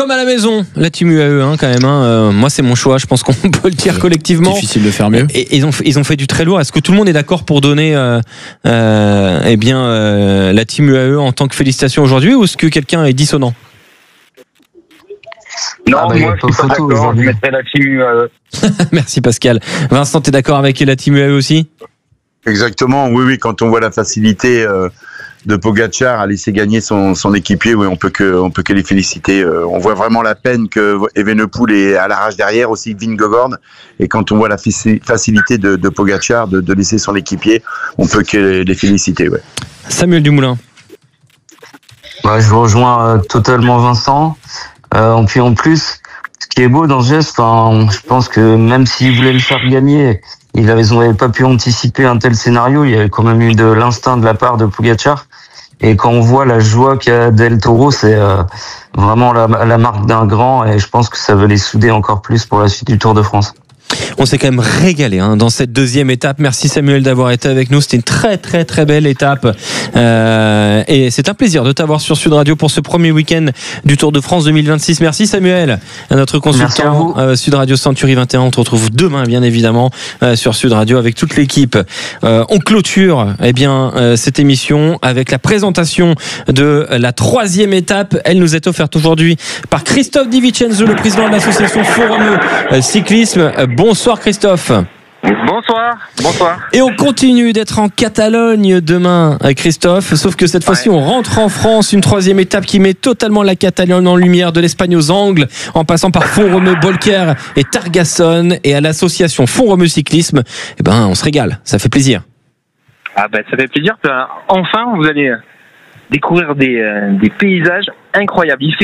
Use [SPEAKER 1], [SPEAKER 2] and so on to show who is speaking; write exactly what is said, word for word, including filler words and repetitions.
[SPEAKER 1] Comme à la maison, la team U A E, hein, quand même. Hein. Euh, moi, c'est mon choix. Je pense qu'on peut le dire collectivement.
[SPEAKER 2] Difficile de faire mieux.
[SPEAKER 1] Et, et ils ont ils ont fait du très lourd. Est-ce que tout le monde est d'accord pour donner, euh, euh, eh bien, euh, la team U A E en tant que félicitations aujourd'hui, ou est-ce que quelqu'un est dissonant?
[SPEAKER 3] Non,
[SPEAKER 4] ah bah,
[SPEAKER 3] moi je suis pas d'accord. Je mettrais la team U A E.
[SPEAKER 1] Merci Pascal. Vincent, t'es d'accord avec la team U A E aussi?
[SPEAKER 5] Exactement. Oui, oui. Quand on voit la facilité euh, de Pogačar à laisser gagner son, son équipier, oui, on peut que on peut que les féliciter. Euh, on voit vraiment la peine que Evenepoel est à l'arrache derrière, aussi Vingegaard. Et quand on voit la facilité de, de Pogačar de, de laisser son équipier, on peut que les féliciter. Ouais.
[SPEAKER 1] Samuel Dumoulin.
[SPEAKER 4] Ouais, je rejoins euh, totalement Vincent. Euh, et puis en plus, ce qui est beau dans ce geste, enfin, je pense que même s'ils voulaient le faire gagner, ils n'avaient pas pu anticiper un tel scénario. Il y avait quand même eu de l'instinct de la part de Pogačar. Et quand on voit la joie qu'a Del Toro, c'est euh, vraiment la, la marque d'un grand. Et je pense que ça va les souder encore plus pour la suite du Tour de France.
[SPEAKER 1] On s'est quand même régalé hein, dans cette deuxième étape. Merci Samuel d'avoir été avec nous. C'était une très très très belle étape. Euh, et c'est un plaisir de t'avoir sur Sud Radio pour ce premier week-end du Tour de France deux mille vingt-six. Merci Samuel, à notre consultant euh, Sud Radio Century vingt et un. On te retrouve demain bien évidemment euh, sur Sud Radio avec toute l'équipe. Euh, on clôture eh bien, euh, cette émission avec la présentation de la troisième étape. Elle nous est offerte aujourd'hui par Christophe Di Vincenzo, le président de l'association Forum euh, Cyclisme. Bonsoir Christophe.
[SPEAKER 3] Bonsoir, bonsoir.
[SPEAKER 1] Et on continue d'être en Catalogne demain, Christophe, sauf que cette fois-ci on rentre en France, une troisième étape qui met totalement la Catalogne en lumière, de l'Espagne aux Angles, en passant par Font-Romeu, Bolquer et Targassonne, et à l'association Font-Romeu Cyclisme. Eh ben, on se régale, ça fait plaisir.
[SPEAKER 3] Ah ben, ça fait plaisir. Enfin, vous allez découvrir des, des paysages incroyables. Il fait